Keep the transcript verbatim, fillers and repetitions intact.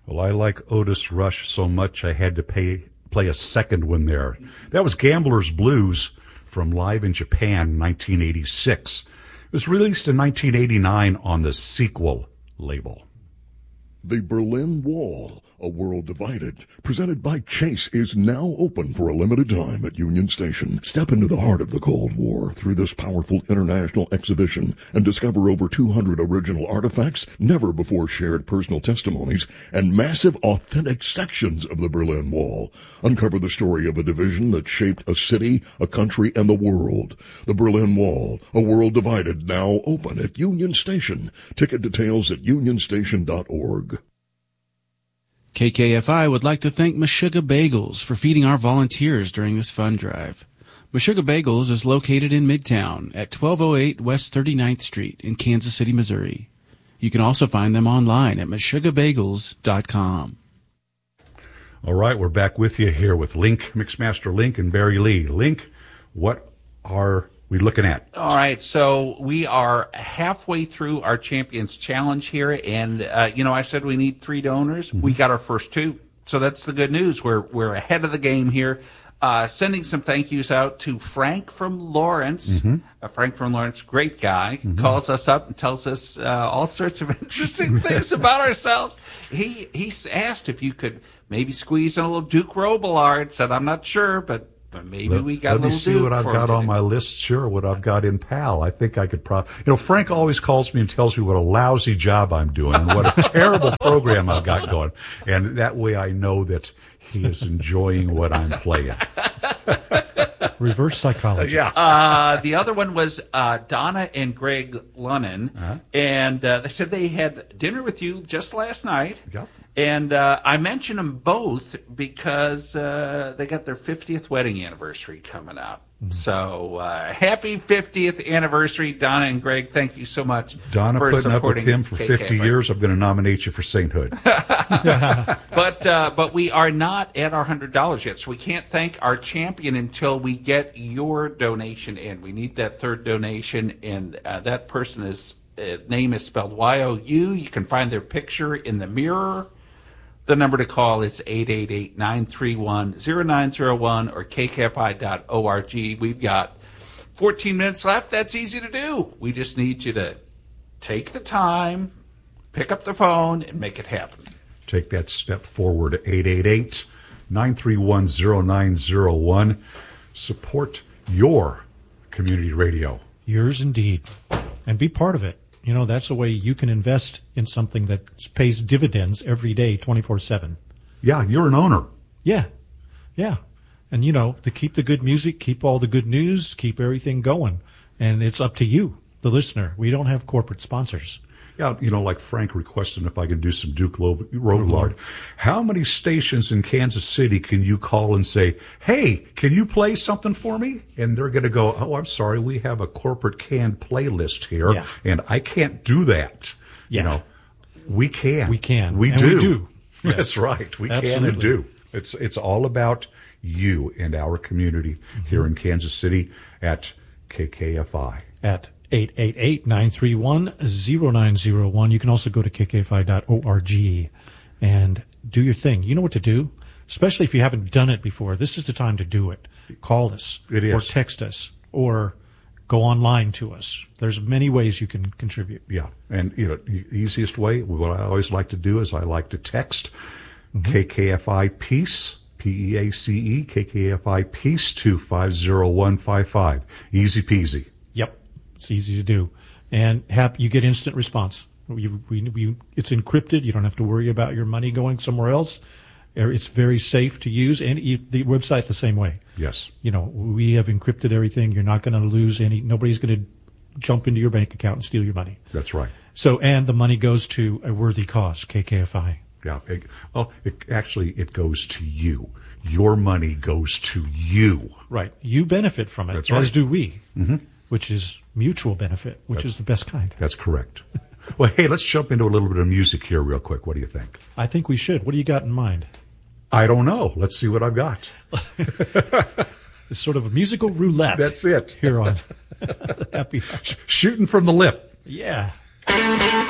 Well, I like Otis Rush so much I had to pay, play a second one there. That was Gambler's Blues from Live in Japan, nineteen eighty-six. It was released in nineteen eighty-nine on the Sequel label. The Berlin Wall, A World Divided, presented by Chase, is now open for a limited time at Union Station. Step into the heart of the Cold War through this powerful international exhibition and discover over two hundred original artifacts, never before shared personal testimonies, and massive authentic sections of the Berlin Wall. Uncover the story of a division that shaped a city, a country, and the world. The Berlin Wall, A World Divided, now open at Union Station. Ticket details at union station dot org. K K F I would like to thank Meshuggah Bagels for feeding our volunteers during this fund drive. Meshuggah Bagels is located in Midtown at twelve oh eight West thirty-ninth Street in Kansas City, Missouri. You can also find them online at meshuggah bagels dot com. All right, we're back with you here with Link, Mixmaster Link, and Barry Lee. Link, what are we looking at? All right, so we are halfway through our Champions Challenge here, and uh, you know, I said we need three donors. Mm-hmm. We got our first two, so that's the good news. We're we're ahead of the game here. Uh, sending some thank yous out to Frank from Lawrence. Mm-hmm. Uh, Frank from Lawrence, great guy, mm-hmm. calls us up and tells us uh, all sorts of interesting things about ourselves. He he asked if you could maybe squeeze in a little Duke Robillard. Said I'm not sure, but. But maybe let, we got let a little me see Duke what I've got on my list. Sure, what I've got in PAL. I think I could probably... You know, Frank always calls me and tells me what a lousy job I'm doing and what a terrible program I've got going. And that way I know that he is enjoying what I'm playing. Reverse psychology. Yeah. Uh, the other one was uh, Donna and Greg Lunnan. Uh-huh. And uh, they said they had dinner with you just last night. Yep. And uh, I mention them both because uh, they got their fiftieth wedding anniversary coming up. Mm-hmm. So uh, happy fiftieth anniversary, Donna and Greg. Thank you so much Donna for putting supporting up with him for K K F I. fifty years. I'm going to nominate you for sainthood. but uh, but we are not at our one hundred dollars yet, so we can't thank our champion until we get your donation in. We need that third donation, and uh, that person is uh, name is spelled Y O U. You can find their picture in the mirror. The number to call is eight eight eight, nine three one, zero nine zero one or k k f i dot org. We've got fourteen minutes left. That's easy to do. We just need you to take the time, pick up the phone, and make it happen. Take that step forward. eight eight eight, nine three one, zero nine zero one. Support your community radio. Yours indeed. And be part of it. You know, that's a way you can invest in something that pays dividends every day, twenty-four seven. Yeah, you're an owner. Yeah, yeah. And, you know, to keep the good music, keep all the good news, keep everything going. And it's up to you, the listener. We don't have corporate sponsors. Yeah, you know, like Frank requested if I could do some Duke Robillard. How many stations in Kansas City can you call and say, hey, can you play something for me? And they're going to go, oh, I'm sorry, we have a corporate canned playlist here, yeah. and I can't do that. Yeah. You know, we can. We can. We and do. We do. Yes. That's right. We Absolutely. can and do. It's, it's all about you and our community mm-hmm. here in Kansas City at K K F I. At eight eight eight, nine three one, zero nine zero one. You can also go to k k f i dot org and do your thing. You know what to do, especially if you haven't done it before. This is the time to do it. Call us it is. or text us or go online to us. There's many ways you can contribute. Yeah, and you know, the easiest way, what I always like to do is I like to text mm-hmm. K K F I Peace, P E A C E, K K F I Peace to five zero one five five. Easy peasy. Yep. It's easy to do, and have, you get instant response. We, we, we, it's encrypted. You don't have to worry about your money going somewhere else. It's very safe to use, and the website the same way. Yes. You know, we have encrypted everything. You're not going to lose any. Nobody's going to jump into your bank account and steal your money. That's right. So, and the money goes to a worthy cause, K K F I. Yeah. It, well, it, actually, it goes to you. Your money goes to you. Right. You benefit from it, That's as right. do we. Mm-hmm. Which is mutual benefit, which that's, is the best kind. That's correct. Well, hey, let's jump into a little bit of music here real quick. What do you think? I think we should. What do you got in mind? I don't know. Let's see what I've got. It's sort of a musical roulette. That's it. Here on Happy Shooting from the lip. Yeah.